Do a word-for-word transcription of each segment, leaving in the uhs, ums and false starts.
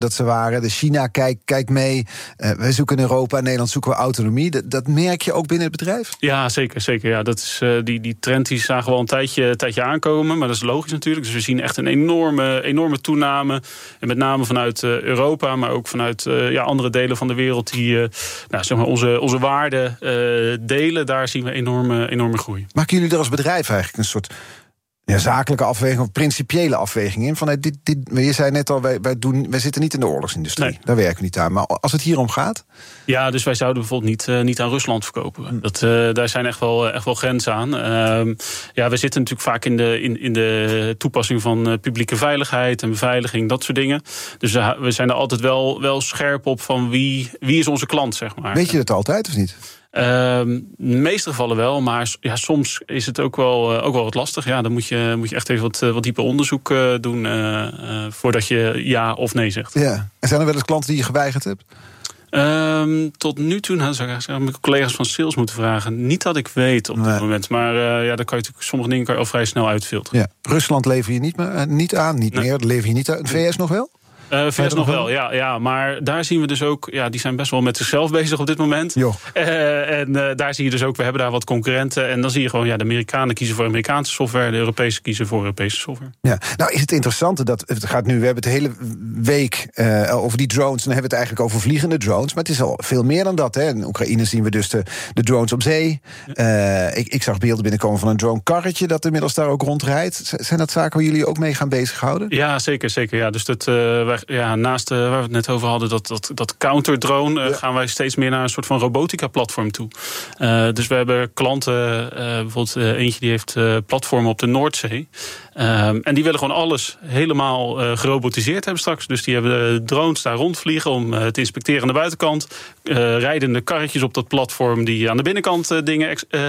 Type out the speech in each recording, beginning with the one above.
dat ze waren. De China kijkt kijk mee. Uh, wij zoeken in Europa, in Nederland zoeken we autonomie. Dat, dat merk je ook binnen het bedrijf? Ja, zeker. zeker. Ja, dat is, uh, die, die trend die zagen we al een tijdje, een tijdje aankomen. Maar dat is logisch natuurlijk. Dus we zien echt een enorme, enorme toename. En met name vanuit uh, Europa, maar ook vanuit uh, ja, andere delen van de wereld die uh, nou, zeg maar onze, onze waarden uh, delen. Daar zien we enorme, enorme groei. Maken jullie er als bedrijf eigenlijk een soort ja, zakelijke afweging of principiële afweging in? Van, hey, dit, dit, je zei net al, wij, wij, doen, wij zitten niet in de oorlogsindustrie. Nee. Daar werken we niet aan. Maar als het hier om gaat? Ja, dus wij zouden bijvoorbeeld niet, uh, niet aan Rusland verkopen. Dat, uh, daar zijn echt wel, echt wel grenzen aan. Uh, ja, we zitten natuurlijk vaak in de, in, in de toepassing van uh, publieke veiligheid en beveiliging, dat soort dingen. Dus uh, we zijn er altijd wel, wel scherp op van wie, wie is onze klant, zeg maar. Weet je dat altijd of niet? Uh, in de meeste gevallen wel, maar ja, soms is het ook wel, uh, ook wel wat lastig. Ja, dan moet je, moet je echt even wat, wat dieper onderzoek uh, doen uh, uh, voordat je ja of nee zegt. Ja. En zijn er wel eens klanten die je geweigerd hebt? Uh, tot nu toe, nou, zou ik mijn collega's van sales moeten vragen. Niet dat ik weet op nee. dit moment, maar uh, ja, dan kan je natuurlijk sommige dingen kan je al vrij snel uitfilteren. Ja. Rusland lever je niet, meer, uh, niet aan, niet nee. meer. Lever je niet aan. De V S nog wel? Uh, V S nog wel, ja, ja, maar daar zien we dus ook, ja, die zijn best wel met zichzelf bezig op dit moment. Uh, en uh, daar zie je dus ook, we hebben daar wat concurrenten. En dan zie je gewoon, ja, de Amerikanen kiezen voor Amerikaanse software, de Europese kiezen voor Europese software. Ja, nou is het interessante dat het gaat nu, we hebben het de hele week uh, over die drones, dan hebben we het eigenlijk over vliegende drones, maar het is al veel meer dan dat. Hè. In Oekraïne zien we dus de, de drones op zee. Uh, ik, ik zag beelden binnenkomen van een dronekarretje dat inmiddels daar ook rondrijdt. Zijn dat zaken waar jullie ook mee gaan bezighouden? Ja, zeker, zeker. Ja, dus dat, uh, wij, ja, naast uh, waar we het net over hadden, dat, dat, dat counterdrone, uh, ja. gaan wij steeds meer naar een soort van robotica-platform toe. Uh, dus we hebben klanten, uh, bijvoorbeeld uh, eentje die heeft uh, platformen op de Noordzee. Um, en die willen gewoon alles helemaal uh, gerobotiseerd hebben straks. Dus die hebben uh, drones daar rondvliegen om uh, te inspecteren aan de buitenkant. Uh, rijdende karretjes op dat platform die aan de binnenkant uh, dingen ex, uh,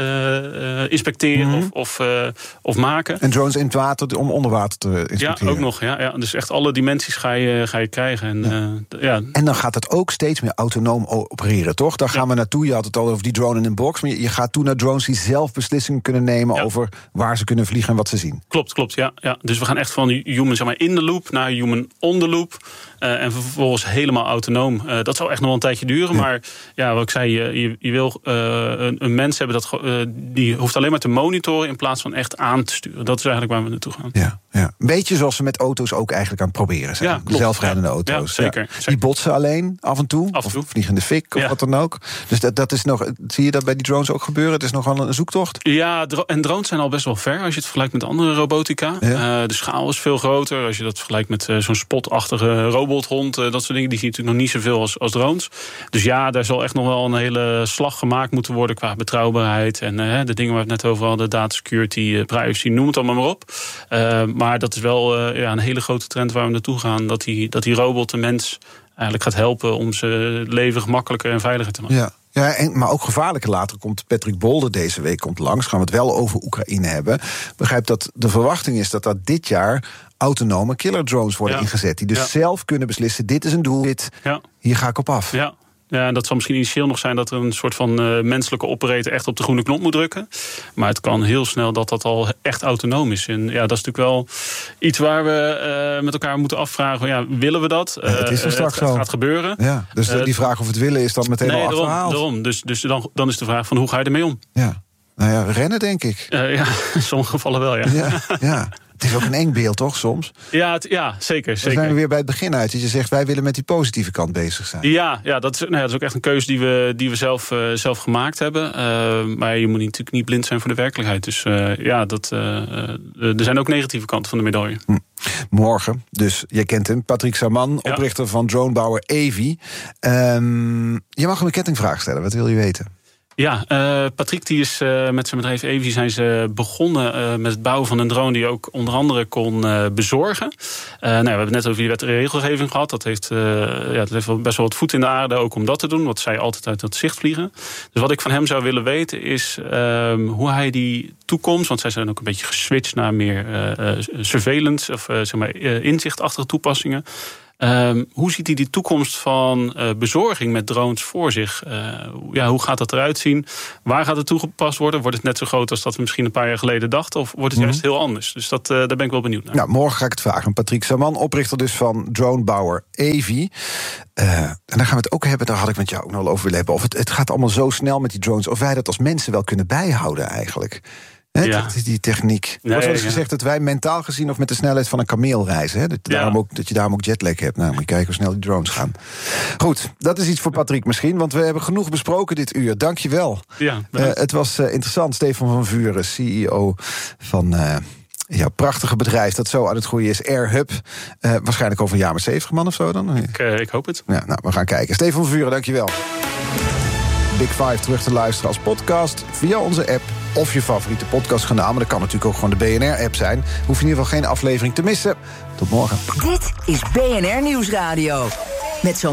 uh, uh, inspecteren mm-hmm. of, of, uh, of maken. En drones in het water om onder water te inspecteren. Ja, ook nog. Ja, ja. Dus echt alle dimensies ga je, ga je krijgen. En, ja. Uh, ja. en dan gaat het ook steeds meer autonoom opereren, toch? Daar gaan ja. we naartoe. Je had het al over die drone in een box. Maar je, je gaat toe naar drones die zelf beslissingen kunnen nemen ja. over waar ze kunnen vliegen en wat ze zien. Klopt, klopt, ja, ja. Dus we gaan echt van human zeg maar, in de loop naar human on the loop. Uh, en vervolgens helemaal autonoom. Uh, dat zal echt nog wel een tijdje duren. Ja. Maar ja, wat ik zei, je, je wil uh, een, een mens hebben dat uh, die hoeft alleen maar te monitoren in plaats van echt aan te sturen. Dat is eigenlijk waar we naartoe gaan. Ja, ja. Een beetje zoals ze met auto's ook eigenlijk aan het proberen zijn. Ja, zelfrijdende ja, auto's. Ja, zeker, ja. zeker. Die botsen alleen af en toe. Af en toe. Of vliegende fik of ja. wat dan ook. Dus dat, dat is nog. Zie je dat bij die drones ook gebeuren? Het is nogal een zoektocht. Ja, en drones zijn al best wel ver als je het vergelijkt met andere robotica. Ja. Uh, de schaal is veel groter. Als je dat vergelijkt met uh, zo'n spotachtige robothond, uh, dat soort dingen, die zie je natuurlijk nog niet zoveel als, als drones. Dus ja, daar zal echt nog wel een hele slag gemaakt moeten worden qua betrouwbaarheid. En uh, de dingen waar we het net over hadden, data security, uh, privacy, noem het allemaal maar op. Uh, maar dat is wel uh, ja, een hele grote trend waar we naartoe gaan. Dat die, dat die robot de mens eigenlijk gaat helpen om zijn leven gemakkelijker en veiliger te maken. Ja. Ja, en, maar ook gevaarlijker. Later komt Patrick Bolder deze week komt langs. Gaan we het wel over Oekraïne hebben. Begrijp dat de verwachting is dat dat dit jaar autonome killer drones worden ja. ingezet. Die dus ja. zelf kunnen beslissen, dit is een doel, dit, ja. hier ga ik op af. Ja. Ja, en dat zal misschien initieel nog zijn dat er een soort van uh, menselijke operator echt op de groene knop moet drukken. Maar het kan heel snel dat dat al echt autonoom is. En ja, dat is natuurlijk wel iets waar we uh, met elkaar moeten afvragen. Ja, willen we dat? Ja, het is er straks uh, het, zo. Het gaat gebeuren. Ja, dus uh, die vraag of het willen is dan meteen nee, al daarom, achterhaald. daarom. Dus, dus dan, dan is de vraag van hoe ga je ermee om? Ja, nou ja, rennen denk ik. Uh, ja, in sommige gevallen wel, ja. Ja, ja. Het is ook een eng beeld, toch, soms? Ja, het, ja zeker, zeker. Dan zijn we weer bij het begin uit. Dat je zegt, wij willen met die positieve kant bezig zijn. Ja, ja dat, is, nou ja, dat is ook echt een keuze die we, die we zelf, uh, zelf gemaakt hebben. Uh, maar je moet natuurlijk niet blind zijn voor de werkelijkheid. Dus uh, ja, dat, uh, uh, er zijn ook negatieve kanten van de medaille. Hm. Morgen, dus je kent hem, Patrick Saman, ja. oprichter van dronebouwer Evi. Um, je mag hem een kettingvraag stellen, wat wil je weten? Ja, uh, Patrick die is uh, met zijn bedrijf Evi zijn ze begonnen uh, met het bouwen van een drone die ook onder andere kon uh, bezorgen. Uh, nou, we hebben het net over die wet en regelgeving gehad. Dat heeft, uh, ja, dat heeft best wel wat voet in de aarde ook om dat te doen. Wat zij altijd uit het zicht vliegen. Dus wat ik van hem zou willen weten is uh, hoe hij die toekomst, want zij zijn ook een beetje geswitcht naar meer uh, uh, surveillance of uh, zeg maar uh, inzichtachtige toepassingen. Um, hoe ziet hij die toekomst van uh, bezorging met drones voor zich? Uh, ja, hoe gaat dat eruit zien? Waar gaat het toegepast worden? Wordt het net zo groot als dat we misschien een paar jaar geleden dachten? Of wordt het juist heel anders? Dus dat, uh, daar ben ik wel benieuwd naar. Nou, morgen ga ik het vragen. Patrick Saman, oprichter dus van dronebouwer Evi. Uh, en dan gaan we het ook hebben, daar had ik met jou ook nog wel over willen hebben. Of het, het gaat allemaal zo snel met die drones, of wij dat als mensen wel kunnen bijhouden eigenlijk. He, ja. Dat is die techniek. Er wordt wel eens gezegd dat wij mentaal gezien of met de snelheid van een kameel reizen. He, dat, ja. daarom ook, dat je daarom ook jetlag hebt. Nou, moet je kijken hoe snel die drones gaan. Goed, dat is iets voor Patrick misschien, want we hebben genoeg besproken dit uur. Dank je wel. Ja, uh, het was uh, interessant. Stefan van Vuren, C E O van uh, jouw prachtige bedrijf dat zo aan het groeien is, AirHub. Uh, waarschijnlijk over een jaar met zeventig man of zo dan? Ik, uh, ik hoop het. Ja, nou, we gaan kijken. Stefan van Vuren, dank je wel. Big Five terug te luisteren als podcast via onze app of je favoriete podcastkanaal. Maar dat kan natuurlijk ook gewoon de B N R-app zijn. Hoef je in ieder geval geen aflevering te missen. Tot morgen. Dit is B N R Nieuwsradio. Met zo'n